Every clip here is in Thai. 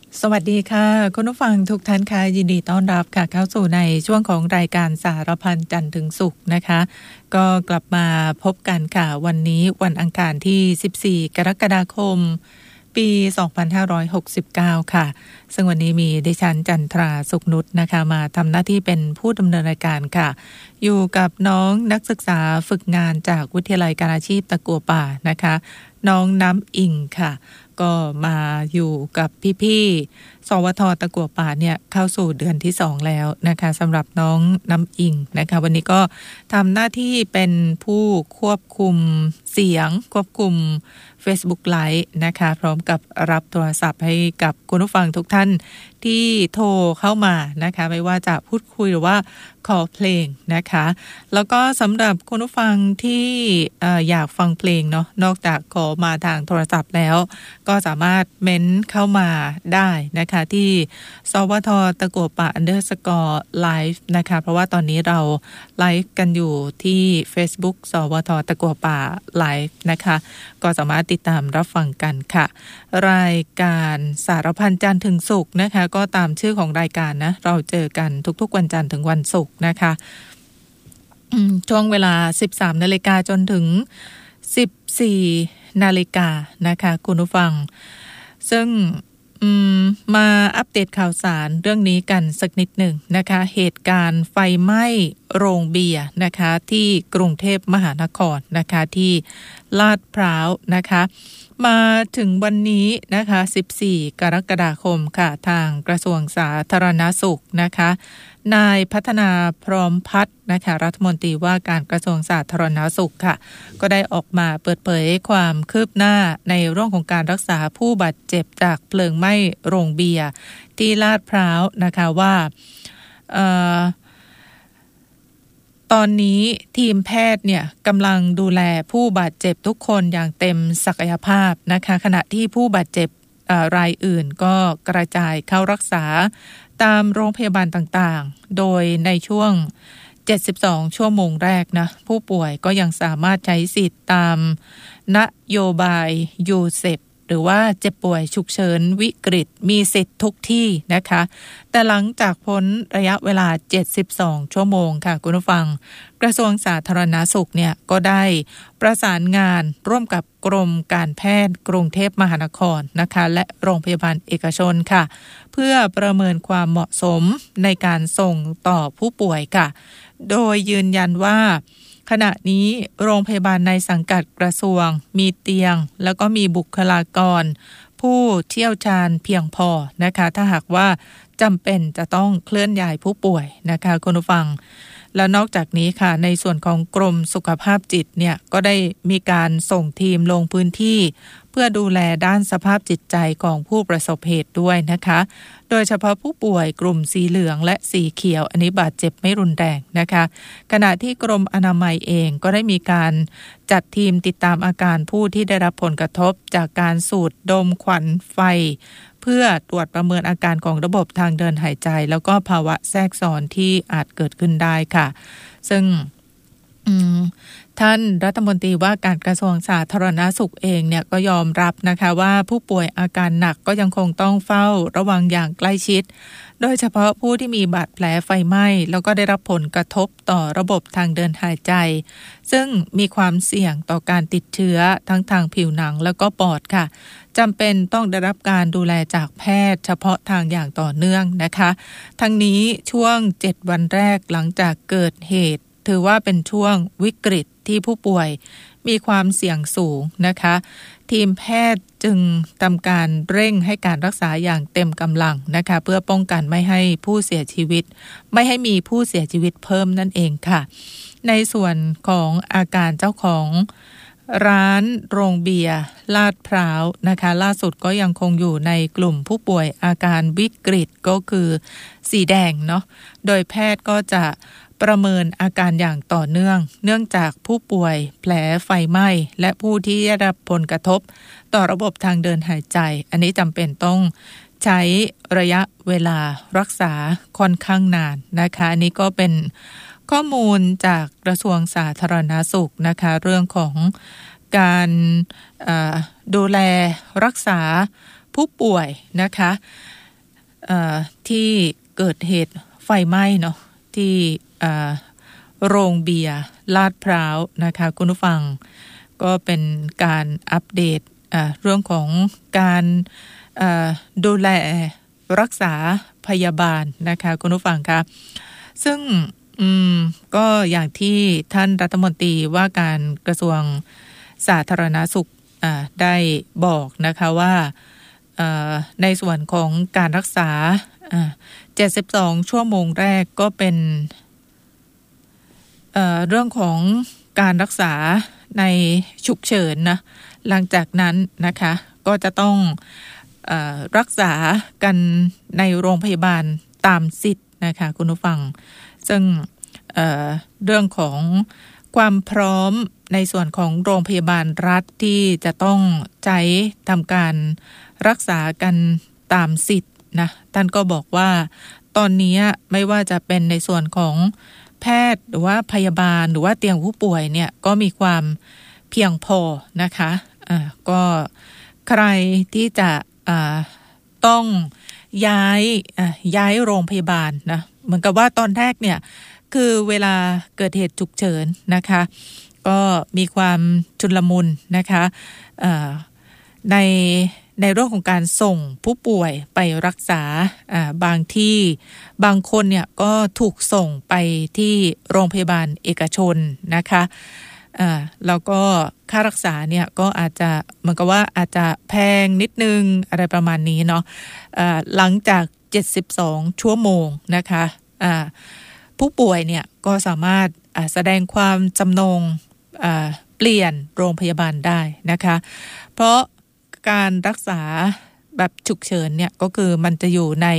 สวัสดีค่ะคุณผู้ฟังทุกท่านค่ะยินดีต้อนรับค่ะเข้าสู่ในช่วงของรายการสารพันจันทร์ถึงศุกร์นะคะก็กลับมาพบกันค่ะวันนี้วันอังคารที่14กรกฎาคมปี2569ค่ะซึ่งวันนี้มีดิฉันจันทราสุขนุชนะคะมาทำหน้าที่เป็นผู้ดำเนินรายการค่ะอยู่กับน้องนักศึกษาฝึกงานจากวิทยาลัยการอาชีพตะกัวป่านะคะน้องน้ำอิงค่ะก็มาอยู่กับพี่ๆสวท.ตะกัวป่าเนี่ยเข้าสู่เดือนที่2แล้วนะคะสำหรับน้องน้ำอิงนะคะวันนี้ก็ทำหน้าที่เป็นผู้ควบคุมเสียงควบคุม Facebook Live นะคะพร้อมกับรับโทรศัพท์ให้กับคุณผู้ฟังทุกท่านที่โทรเข้ามานะคะไม่ว่าจะพูดคุยหรือว่าขอเพลงนะคะแล้วก็สำหรับคุณผู้ฟังที่อยากฟังเพลงเนาะนอกจากขอมาทางโทรศัพท์แล้วก็สามารถเม้นเข้ามาได้นะคะที่สวท.ตะกัวป่า_live นะคะเพราะว่าตอนนี้เราไลฟ์กันอยู่ที่ Facebook สวท.ตะกัวป่า Live นะคะก็สามารถติดตามรับฟังกันค่ะรายการสารพันจันทร์ถึงศุกร์นะคะก็ตามชื่อของรายการนะเราเจอกันทุกๆวันจันทร์ถึงวันศุกร์นะคะช่วงเวลา 13 นาฬิกาจนถึง 14 นาฬิกานะคะคุณผู้ฟังซึ่งมาอัปเดตข่าวสารเรื่องนี้กันสักนิดหนึ่งนะคะเหตุการณ์ไฟไหม้โรงเบียร์นะคะที่กรุงเทพมหานครนะคะที่ลาดพร้าวนะคะมาถึงวันนี้นะคะ14 กรกฎาคมค่ะทางกระทรวงสาธารณสุขนะคะนายพัฒนาพร้อมพัฒน์นะคะรัฐมนตรีว่าการกระทรวงสาธารณสุขค่ะก็ได้ออกมาเปิดเผยความคืบหน้าในเรื่องของการรักษาผู้บาดเจ็บจากเพลิงไหม้โรงเบียร์ที่ลาดพร้าวนะคะว่าตอนนี้ทีมแพทย์เนี่ยกำลังดูแลผู้บาดเจ็บทุกคนอย่างเต็มศักยภาพนะคะขณะที่ผู้บาดเจ็บรายอื่นก็กระจายเข้ารักษาตามโรงพยาบาลต่างๆโดยในช่วง72 ชั่วโมงแรกนะผู้ป่วยก็ยังสามารถใช้สิทธิ์ตามนโยบายยูเซปหรือว่าเจ็บป่วยฉุกเฉินวิกฤตมีสิทธิ์ทุกที่นะคะแต่หลังจากพ้นระยะเวลา72 ชั่วโมงค่ะคุณผู้ฟังกระทรวงสาธารณสุขเนี่ยก็ได้ประสานงานร่วมกับกรมการแพทย์กรุงเทพมหานครนะคะและโรงพยาบาลเอกชนค่ะเพื่อประเมินความเหมาะสมในการส่งต่อผู้ป่วยค่ะโดยยืนยันว่าขณะนี้โรงพยาบาลในสังกัดกระทรวงมีเตียงแล้วก็มีบุคลากรผู้เชี่ยวชาญเพียงพอนะคะถ้าหากว่าจำเป็นจะต้องเคลื่อนย้ายผู้ป่วยนะคะคุณผู้ฟังและนอกจากนี้ค่ะในส่วนของกรมสุขภาพจิตเนี่ยก็ได้มีการส่งทีมลงพื้นที่เพื่อดูแลด้านสภาพจิตใจของผู้ประสบเหตุด้วยนะคะโดยเฉพาะผู้ป่วยกลุ่มสีเหลืองและสีเขียวอันนี้บาดเจ็บไม่รุนแรงนะคะขณะที่กรมอนามัยเองก็ได้มีการจัดทีมติดตามอาการผู้ที่ได้รับผลกระทบจากการสูดดมควันไฟเพื่อตรวจประเมินอาการของระบบทางเดินหายใจแล้วก็ภาวะแทรกซ้อนที่อาจเกิดขึ้นได้ค่ะซึ่งท่านรัฐมนตรีว่าการกระทรวงสาธารณสุขเองเนี่ยก็ยอมรับนะคะว่าผู้ป่วยอาการหนักก็ยังคงต้องเฝ้าระวังอย่างใกล้ชิดโดยเฉพาะผู้ที่มีบาดแผลไฟไหม้แล้วก็ได้รับผลกระทบต่อระบบทางเดินหายใจซึ่งมีความเสี่ยงต่อการติดเชื้อทั้งทางผิวหนังแล้วก็ปอดค่ะจำเป็นต้องได้รับการดูแลจากแพทย์เฉพาะทางอย่างต่อเนื่องนะคะทั้งนี้ช่วง7 วันแรกหลังจากเกิดเหตุถือว่าเป็นช่วงวิกฤตที่ผู้ป่วยมีความเสี่ยงสูงนะคะทีมแพทย์จึงทำการเร่งให้การรักษาอย่างเต็มกำลังนะคะเพื่อป้องกันไม่ให้ผู้เสียชีวิตไม่ให้มีผู้เสียชีวิตเพิ่มนั่นเองค่ะในส่วนของอาการเจ้าของร้านโรงเบียร์ลาดพร้าวนะคะล่าสุดก็ยังคงอยู่ในกลุ่มผู้ป่วยอาการวิกฤตก็คือสีแดงเนาะโดยแพทย์ก็จะประเมินอาการอย่างต่อเนื่องจากผู้ป่วยแผลไฟไหม้และผู้ที่ได้รับผลกระทบต่อระบบทางเดินหายใจอันนี้จำเป็นต้องใช้ระยะเวลารักษาค่อนข้างนานนะคะอันนี้ก็เป็นข้อมูลจากกระทรวงสาธารณสุขนะคะเรื่องของการดูแลรักษาผู้ป่วยนะคะที่เกิดเหตุไฟไหม้เนาะที่โรงเบียร์ลาดพร้าวนะคะคุณผู้ฟังก็เป็นการอัปเดตเรื่องของการดูแลรักษาพยาบาลนะคะคุณผู้ฟังคะซึ่งก็อย่างที่ท่านรัฐมนตรีว่าการกระทรวงสาธารณสุขได้บอกนะคะว่าในส่วนของการรักษา72ชั่วโมงแรกก็เป็นเรื่องของการรักษาในฉุกเฉินนะหลังจากนั้นนะคะก็จะต้องรักษากันในโรงพยาบาลตามสิทธิ์นะคะคุณผู้ฟังซึ่งเรื่องของความพร้อมในส่วนของโรงพยาบาลรัฐที่จะต้องใช้ทำการรักษากันตามสิทธิ์นะท่านก็บอกว่าตอนนี้ไม่ว่าจะเป็นในส่วนของแพทย์หรือว่าพยาบาลหรือว่าเตียงผู้ป่วยเนี่ยก็มีความเพียงพอนะคะก็ใครที่จะต้องย้ายโรงพยาบาลนะเหมือนกับว่าตอนแรกเนี่ยคือเวลาเกิดเหตุฉุกเฉินนะคะก็มีความชุลมุนนะคะในเรื่องของการส่งผู้ป่วยไปรักษาบางที่บางคนเนี่ยก็ถูกส่งไปที่โรงพยาบาลเอกชนนะคะแล้วก็ค่ารักษาเนี่ยก็อาจจะเหมือนกับว่าอาจจะแพงนิดนึงอะไรประมาณนี้เนาะหลังจาก72ชั่วโมงนะคะผู้ป่วยเนี่ยก็สามารถแสดงความจำนงเปลี่ยนโรงพยาบาลได้นะคะเพราะการรักษาแบบฉุกเฉินเนี่ยก็คือมันจะอยู่ใน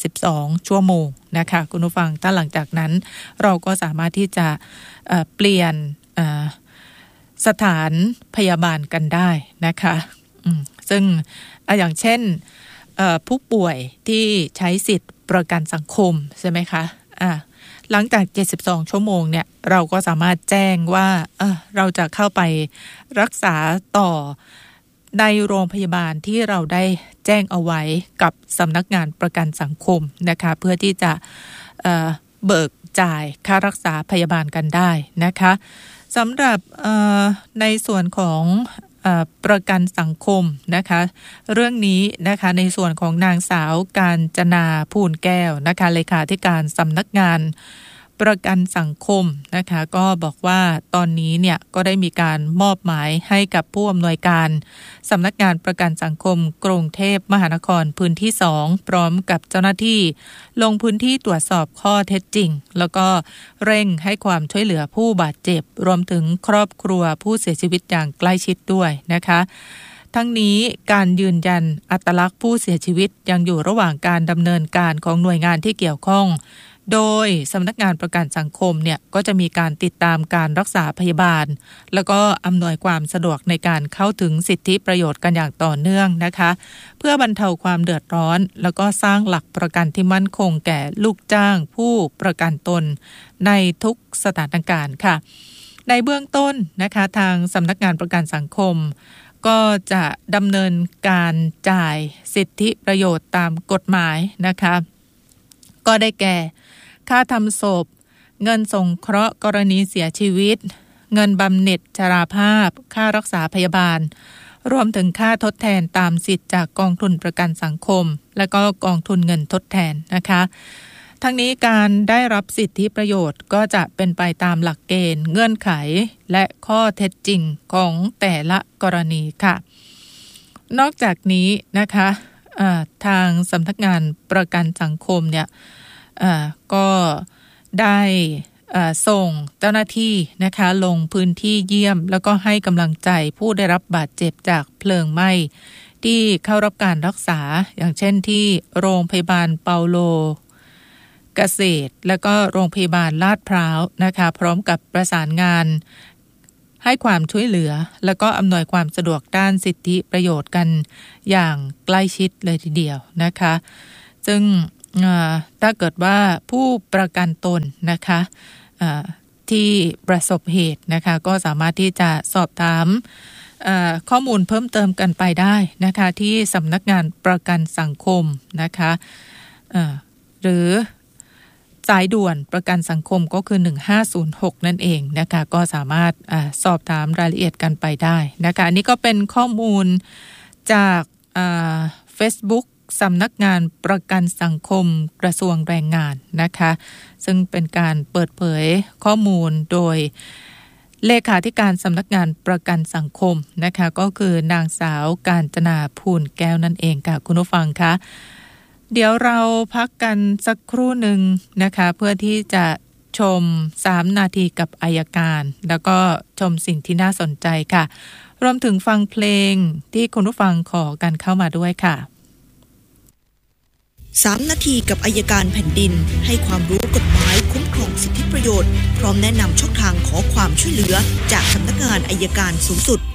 72ชั่วโมงนะคะคุณผู้ฟังถ้าหลังจากนั้นเราก็สามารถที่จะเปลี่ยนสถานพยาบาลกันได้นะคะซึ่งอย่างเช่นผู้ป่วยที่ใช้สิทธิ์ประกันสังคมใช่ไหมคะหลังจาก72ชั่วโมงเนี่ยเราก็สามารถแจ้งว่าเราจะเข้าไปรักษาต่อในโรงพยาบาลที่เราได้แจ้งเอาไว้กับสำนักงานประกันสังคมนะคะเพื่อที่จะเบิกจ่ายค่ารักษาพยาบาลกันได้นะคะสำหรับในส่วนของประกันสังคมนะคะเรื่องนี้นะคะในส่วนของนางสาวกาญจนาภูลแก้วนะคะเลขาธิการสำนักงานประกันสังคมนะคะก็บอกว่าตอนนี้เนี่ยก็ได้มีการมอบหมายให้กับผู้อำนวยการสำนักงานประกันสังคมกรุงเทพมหานครพื้นที่2พร้อมกับเจ้าหน้าที่ลงพื้นที่ตรวจสอบข้อเท็จจริงแล้วก็เร่งให้ความช่วยเหลือผู้บาดเจ็บรวมถึงครอบครัวผู้เสียชีวิตอย่างใกล้ชิดด้วยนะคะทั้งนี้การยืนยันอัตลักษณ์ผู้เสียชีวิตยังอยู่ระหว่างการดำเนินการของหน่วยงานที่เกี่ยวข้องโดยสำนักงานประกันสังคมเนี่ยก็จะมีการติดตามการรักษาพยาบาลแล้วก็อำนวยความสะดวกในการเข้าถึงสิทธิประโยชน์กันอย่างต่อเนื่องนะคะเพื่อบรรเทาความเดือดร้อนแล้วก็สร้างหลักประกันที่มั่นคงแก่ลูกจ้างผู้ประกันตนในทุกสถานการณ์ค่ะในเบื้องต้นนะคะทางสำนักงานประกันสังคมก็จะดำเนินการจ่ายสิทธิประโยชน์ตามกฎหมายนะคะก็ได้แก่ค่าทำศพเงินสงเคราะห์กรณีเสียชีวิตเงินบำเหน็จชราภาพค่ารักษาพยาบาลรวมถึงค่าทดแทนตามสิทธิ์จากกองทุนประกันสังคมและก็กองทุนเงินทดแทนนะคะทั้งนี้การได้รับสิทธิประโยชน์ก็จะเป็นไปตามหลักเกณฑ์เงื่อนไขและข้อเท็จจริงของแต่ละกรณีค่ะนอกจากนี้นะคะทางสำนักงานประกันสังคมเนี่ยก็ได้ส่งเจ้าหน้าที่นะคะลงพื้นที่เยี่ยมแล้วก็ให้กำลังใจผู้ได้รับบาดเจ็บจากเพลิงไหม้ที่เข้ารับการรักษาอย่างเช่นที่โรงพยาบาลเปาโลเกษตรและก็โรงพยาบาลลาดพร้าวนะคะพร้อมกับประสานงานให้ความช่วยเหลือแล้วก็อำนวยความสะดวกด้านสิทธิประโยชน์กันอย่างใกล้ชิดเลยทีเดียวนะคะซึ่งถ้าเกิดว่าผู้ประกันตนนะคะที่ประสบเหตุนะคะก็สามารถที่จะสอบถามข้อมูลเพิ่มเติมกันไปได้นะคะที่สำนักงานประกันสังคมนะคะหรือสายด่วนประกันสังคมก็คือ1506นั่นเองนะคะก็สามารถสอบถามรายละเอียดกันไปได้นะคะอันนี้ก็เป็นข้อมูลจากFacebook สำนักงานประกันสังคมกระทรวงแรงงานนะคะซึ่งเป็นการเปิดเผยข้อมูลโดยเลขาธิการสำนักงานประกันสังคมนะคะก็คือนางสาวกาญจนาภูลแก้วนั่นเองค่ะคุณผู้ฟังคะเดี๋ยวเราพักกันสักครู่หนึ่งนะคะเพื่อที่จะชม3นาทีกับอัยการแล้วก็ชมสิ่งที่น่าสนใจค่ะรวมถึงฟังเพลงที่คุณผู้ฟังขอกันเข้ามาด้วยค่ะ 3นาทีกับอัยการแผ่นดินให้ความรู้กฎหมายคุ้มครองสิทธิประโยชน์พร้อมแนะนำช่องทางขอความช่วยเหลือจากสำนักงานอัยการสูงสุด